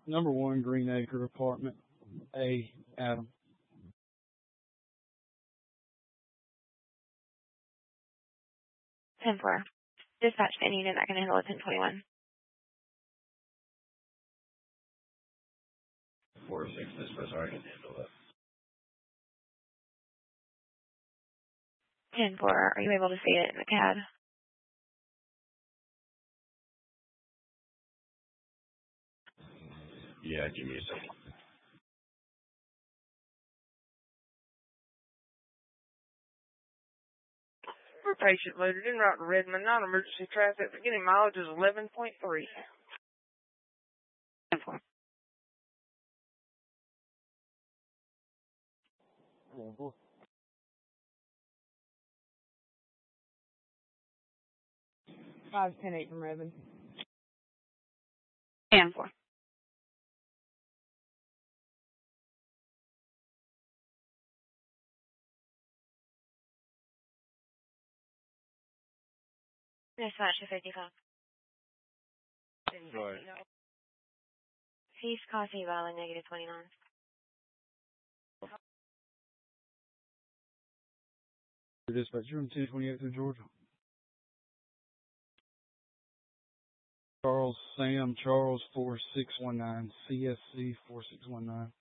Number 1, Green Acre Apartment A, Adam. 10-4. Dispatch to any unit that can handle a 1021. 4-6, dispatch, I can handle that. 10-4, are you able to see it in the CAD? Yeah, give me a second. For patient loaded en route to Redmond, non-emergency traffic, beginning mileage is 11.3. 10-4. Five 10-8 from Redmond. 10-4. Dispatch to 55. Go ahead. Cease Coffee Valley, negative 29. Dispatch room 228 through Georgia. Charles Sam Charles 4619 CSC 4619.